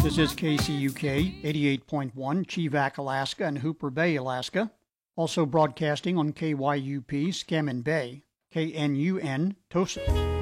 This is KCUK 88.1, Chivak, Alaska, and Hooper Bay, Alaska. Also broadcasting on KYUP, Scammon Bay, KNUN, Tosa.